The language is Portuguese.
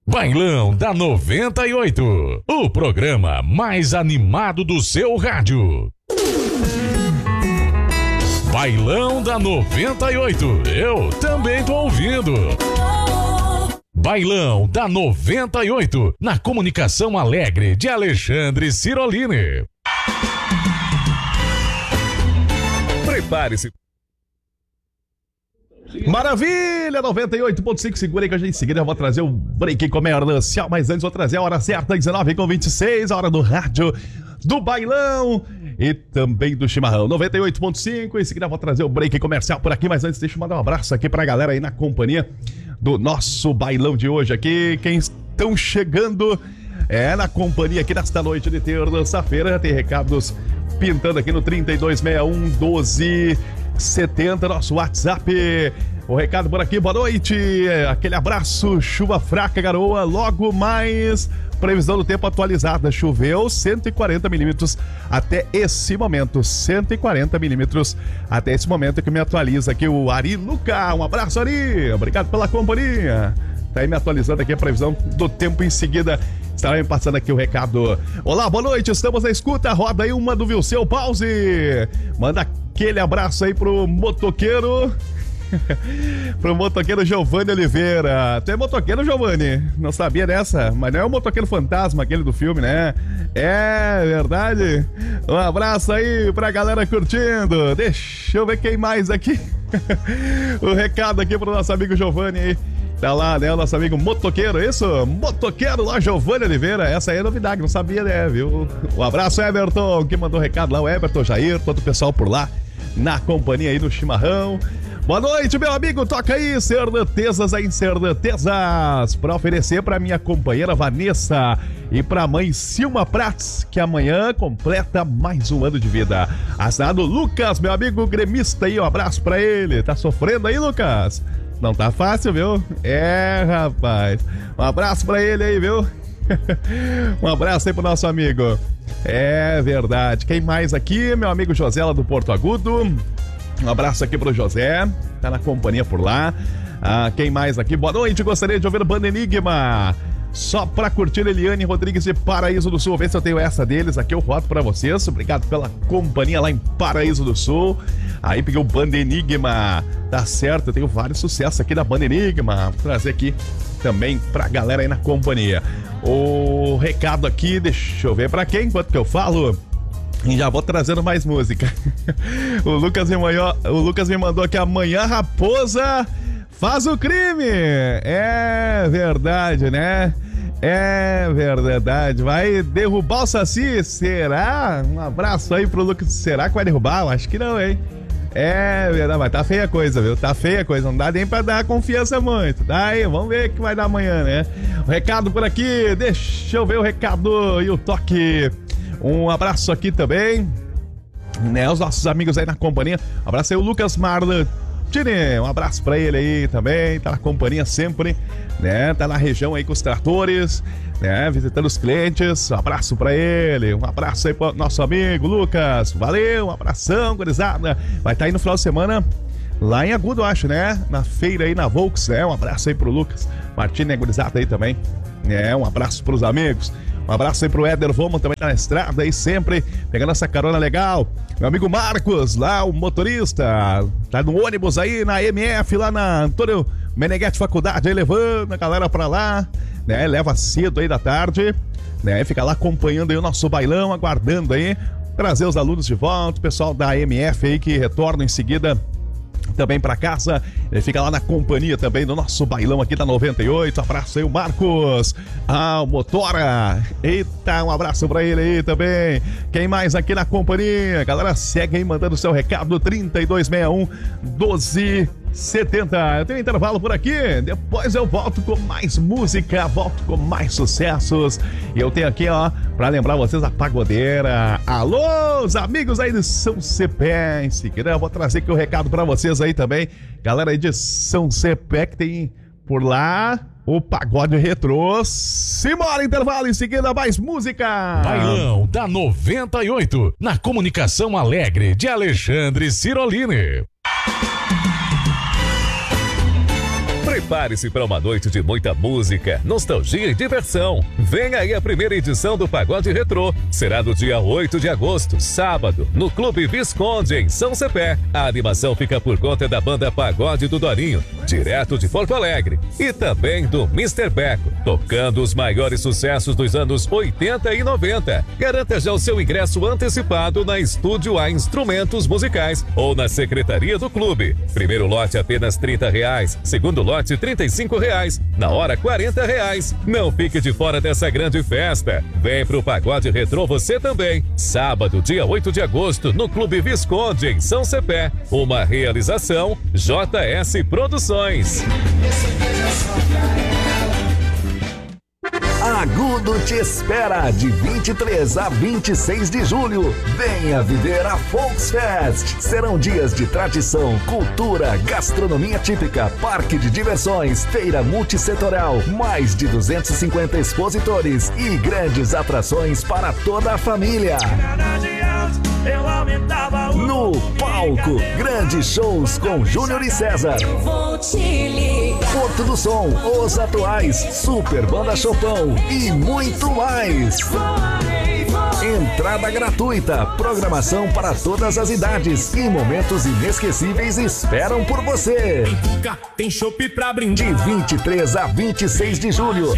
Bailão da 98, o programa mais animado do seu rádio. Bailão da 98, eu também tô ouvindo. Bailão da 98, na comunicação alegre de Alexandre Cirolini. Prepare-se. Maravilha, 98.5, segura aí que a gente em seguida vou trazer o break comercial, mas antes vou trazer a hora certa, 19h26, a hora do rádio, do bailão e também do chimarrão, 98.5, em seguida vou trazer o break comercial por aqui, mas antes deixa eu mandar um abraço aqui pra galera aí na companhia do nosso bailão de hoje aqui, quem estão chegando na companhia aqui nesta noite de terça-feira, tem recados pintando aqui no 3261-1270, nosso WhatsApp. O recado por aqui, boa noite, aquele abraço, chuva fraca, garoa, logo mais, previsão do tempo atualizada, choveu 140 milímetros até esse momento, 140 milímetros até esse momento que me atualiza aqui o Ari Luca, um abraço Ari, obrigado pela companhia, tá aí me atualizando aqui a previsão do tempo, em seguida estará me passando aqui o recado. Olá, boa noite, estamos na escuta, roda aí uma do Vilceu Pause, manda aquele abraço aí pro motoqueiro, pro motoqueiro Giovanni Oliveira. Tu é motoqueiro, Giovanni? Não sabia dessa, mas não é o motoqueiro fantasma, aquele do filme, né? É verdade. Um abraço aí pra galera curtindo. Deixa eu ver quem mais aqui. O recado aqui pro nosso amigo Giovanni aí. Tá lá, né, o nosso amigo motoqueiro, isso? Motoqueiro lá, Giovanni Oliveira. Essa aí é novidade, não sabia, né, viu? Um abraço, Everton, que mandou recado lá, o Everton, Jair, todo o pessoal por lá, na companhia aí no chimarrão. Boa noite, meu amigo, toca aí, certezas aí, certezas, pra oferecer pra minha companheira Vanessa e pra mãe Silma Prats, que amanhã completa mais um ano de vida. Assinado Lucas, meu amigo gremista aí, um abraço pra ele. Tá sofrendo aí, Lucas? Não tá fácil, viu? É, rapaz. Um abraço pra ele aí, viu? Um abraço aí pro nosso amigo. É verdade. Quem mais aqui? Meu amigo José lá do Porto Agudo. Um abraço aqui pro José. Tá na companhia por lá. Quem mais aqui? Boa noite. Gostaria de ouvir Banda Enigma. Só pra curtir, Eliane Rodrigues de Paraíso do Sul. Vê se eu tenho essa deles aqui, eu rodo pra vocês. Obrigado pela companhia lá em Paraíso do Sul. Aí peguei o Banda Enigma. Tá certo, eu tenho vários sucessos aqui da Banda Enigma. Vou trazer aqui também pra galera aí na companhia. O recado aqui, deixa eu ver pra quem, enquanto que eu falo. E já vou trazendo mais música. O Lucas me mandou aqui, amanhã Raposa faz o crime. É verdade, né? É verdade. Vai derrubar o Saci? Será? Um abraço aí pro Lucas. Será que vai derrubar? Eu acho que não, hein? É verdade, mas tá feia a coisa, viu? Tá feia a coisa, não dá nem pra dar confiança muito. Daí, vamos ver o que vai dar amanhã, né? O recado por aqui, deixa eu ver o recado e o toque. Um abraço aqui também, né? Os nossos amigos aí na companhia. Abraço aí o Lucas Marlantini, um abraço pra ele aí também, tá na companhia sempre, né? Tá na região aí com os tratores, né? Visitando os clientes, um abraço pra ele, um abraço aí pro nosso amigo Lucas, valeu, um abração, gurizada. Vai estar aí no final de semana lá em Agudo, acho, né? Na feira aí na Volks, né? Um abraço aí pro Lucas Martini, gurizada aí também, né? Um abraço pros amigos. Um abraço aí pro Éder Voman, também tá na estrada aí sempre, pegando essa carona legal. Meu amigo Marcos, lá o motorista, tá no ônibus aí na MF, lá na Antônio Meneghetti Faculdade, aí levando a galera pra lá, né? Leva cedo aí da tarde, né? Fica lá acompanhando aí o nosso bailão, aguardando aí, trazer os alunos de volta, o pessoal da MF aí que retorna em seguida também pra casa, ele fica lá na companhia também do nosso bailão aqui da 98, abraço aí o Marcos, o Motora, eita, um abraço pra ele aí também. Quem mais aqui na companhia? Galera, segue aí mandando seu recado, 3261-1270. Eu tenho um intervalo por aqui, depois eu volto com mais música, volto com mais sucessos. E eu tenho aqui, ó, pra lembrar vocês a Pagodeira. Alô, os amigos aí de São Cepé. Em seguida eu vou trazer aqui o recado pra vocês aí também. Galera aí de São Cepé que tem por lá o Pagode Retrô. Simbora, intervalo, em seguida mais música. Bailão da 98, na comunicação alegre de Alexandre Cirolini. Prepare-se para uma noite de muita música, nostalgia e diversão. Vem aí a primeira edição do Pagode Retrô. Será no dia 8 de agosto, sábado, no Clube Visconde, em São Cepé. A animação fica por conta da banda Pagode do Dorinho, direto de Porto Alegre. E também do Mr. Beco, tocando os maiores sucessos dos anos 80 e 90. Garanta já o seu ingresso antecipado na Estúdio A Instrumentos Musicais ou na Secretaria do Clube. Primeiro lote apenas R$30, segundo lote R$35, na hora R$40. Não fique de fora dessa grande festa. Vem pro Pagode Retrô você também. Sábado, dia 8 de agosto, no Clube Visconde, em São Cepé. Uma realização JS Produções. Agudo te espera de 23 a 26 de julho. Venha viver a Volksfest. Serão dias de tradição, cultura, gastronomia típica, parque de diversões, feira multissetorial, mais de 250 expositores e grandes atrações para toda a família. No palco, grandes shows com Júnior e César. Porto do Som, Os Atuais, Super Banda Chopão e muito mais. Entrada gratuita, programação para todas as idades e momentos inesquecíveis esperam por você. Tem chopp pra brindar. De 23 a 26 de julho,